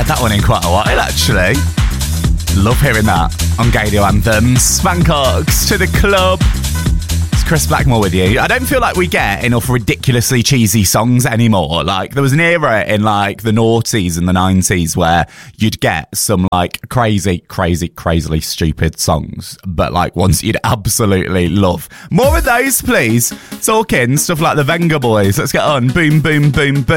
that one in quite a while, actually. Love hearing that on Radio Anthems. Bangkok's To The Club. It's Chris Blackmore with you. I don't feel like we get enough ridiculously cheesy songs anymore. Like, there was an era in, like, the noughties and the 90s where you'd get some, like, crazily stupid songs, but, like, ones you'd absolutely love. More of those, please. Talking stuff like the Venga Boys. Let's get on. Boom, boom, boom, boom.